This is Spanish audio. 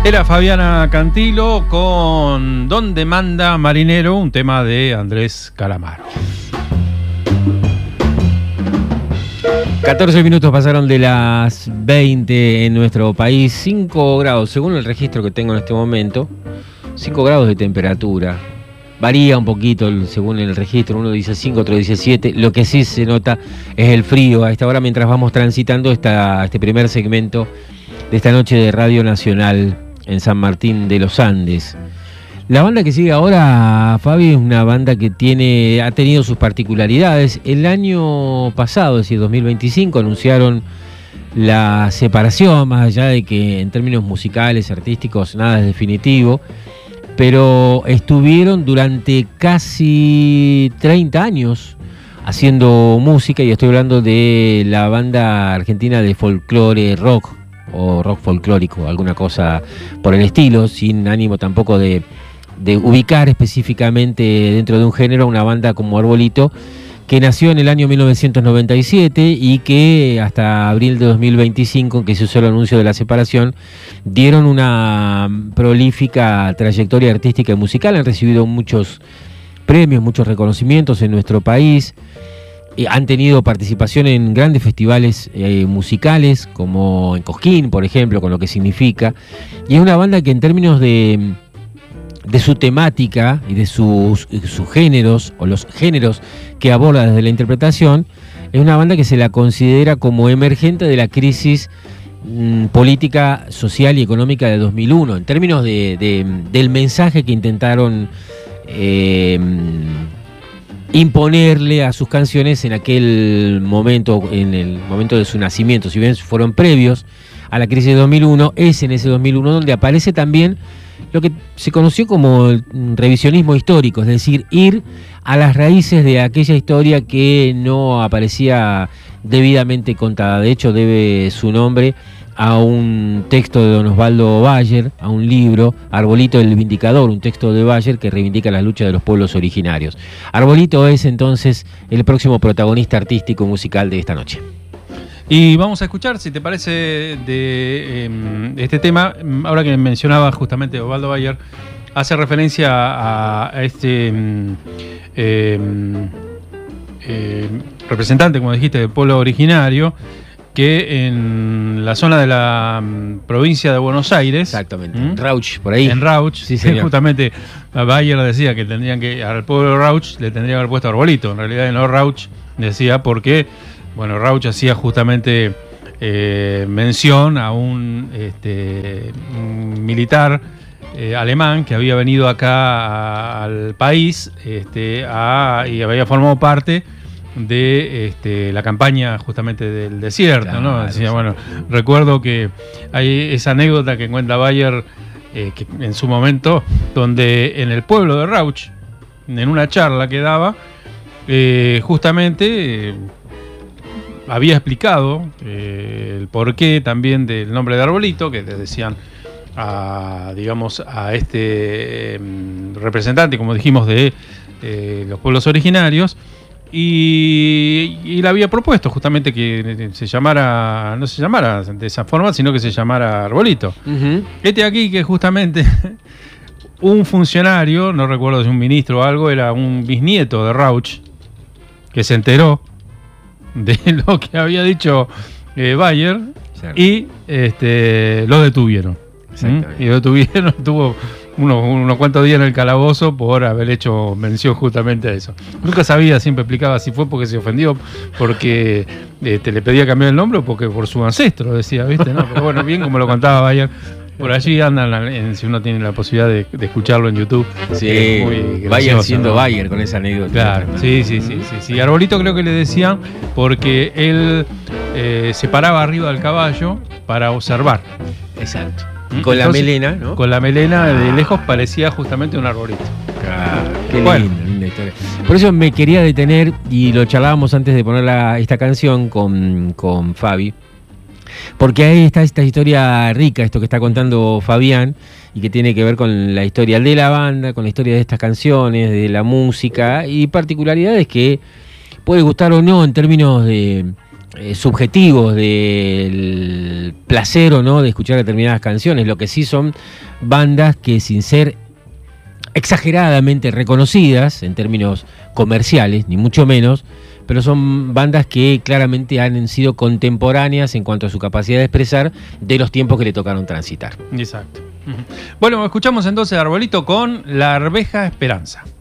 Era Fabiana Cantilo con Donde Manda Marinero, un tema de Andrés Calamaro. 14 minutos pasaron de las 20 en nuestro país, 5 grados, según el registro que tengo en este momento, 5 grados de temperatura. Varía un poquito según el registro, uno dice 5, otro dice 7. Lo que sí se nota es el frío a esta hora mientras vamos transitando este primer segmento de esta noche de Radio Nacional en San Martín de los Andes. La banda que sigue ahora, Fabi, es una banda que ha tenido sus particularidades. El año pasado, es decir, 2025, anunciaron la separación, más allá de que en términos musicales, artísticos, nada es definitivo, pero estuvieron durante casi 30 años haciendo música, y estoy hablando de la banda argentina de folclore rock, o rock folclórico, alguna cosa por el estilo, sin ánimo tampoco de ubicar específicamente dentro de un género una banda como Arbolito, que nació en el año 1997 y que hasta abril de 2025, que se hizo el anuncio de la separación, dieron una prolífica trayectoria artística y musical. Han recibido muchos premios, muchos reconocimientos en nuestro país. Han tenido participación en grandes festivales musicales, como en Cosquín, por ejemplo, con lo que significa. Y es una banda que en términos de su temática y de sus géneros, o los géneros que aborda desde la interpretación, es una banda que se la considera como emergente de la crisis política, social y económica de 2001, en términos del mensaje que intentaron imponerle a sus canciones en aquel momento, en el momento de su nacimiento. Si bien fueron previos a la crisis de 2001, es en ese 2001 donde aparece también lo que se conoció como el revisionismo histórico, es decir, ir a las raíces de aquella historia que no aparecía debidamente contada. De hecho, debe su nombre a un texto de don Osvaldo Bayer, a un libro, Arbolito el Vindicador, un texto de Bayer que reivindica las luchas de los pueblos originarios. Arbolito es entonces el próximo protagonista artístico musical de esta noche. Y vamos a escuchar, si te parece, de este tema, ahora que mencionaba justamente Osvaldo Bayer, hace referencia a este representante, como dijiste, del pueblo originario, que en la zona de la provincia de Buenos Aires. Exactamente. Rauch, por ahí. En Rauch, sí, justamente Bayer decía que tendrían que, al pueblo de Rauch le tendría que haber puesto Arbolito. En realidad no Rauch, decía porque, bueno, Rauch hacía justamente mención a un militar alemán que había venido acá al país y había formado parte de la campaña justamente del desierto, claro, ¿no? Decía, bueno, recuerdo que hay esa anécdota que cuenta Bayer, que en su momento, donde en el pueblo de Rauch, en una charla que daba, justamente había explicado el porqué también del nombre de Arbolito, que le decían a este representante, como dijimos, de los pueblos originarios. Y le había propuesto justamente que se llamara, no se llamara de esa forma, sino que se llamara Arbolito. Uh-huh. Aquí que justamente un funcionario, no recuerdo si un ministro o algo, era un bisnieto de Rauch, que se enteró de lo que había dicho Bayer, y lo detuvieron. Y lo detuvieron, tuvo unos cuantos días en el calabozo por haber hecho mención justamente a eso. Nunca sabía, siempre explicaba si fue porque se ofendió, porque le pedía cambiar el nombre o porque por su ancestro, decía, ¿viste? ¿No? Pero bueno, bien como lo contaba Bayer. Por allí andan, si uno tiene la posibilidad de escucharlo en YouTube. Sí, Bayer siendo, ¿no? Bayer con esa anécdota. Claro, sí. Arbolito creo que le decían porque él se paraba arriba del caballo para observar. Exacto. Con la melena, ¿no? Con la melena de lejos parecía justamente un arbolito. Claro, qué linda historia. Por eso me quería detener, y lo charlábamos antes de poner esta canción con Fabi, porque ahí está esta historia rica, esto que está contando Fabián, y que tiene que ver con la historia de la banda, con la historia de estas canciones, de la música, y particularidades que puede gustar o no en términos de subjetivos del placer o no de escuchar determinadas canciones. Lo que sí son bandas que, sin ser exageradamente reconocidas en términos comerciales, ni mucho menos, pero son bandas que claramente han sido contemporáneas en cuanto a su capacidad de expresar de los tiempos que le tocaron transitar. Exacto. Bueno, escuchamos entonces a Arbolito con La Arveja Esperanza.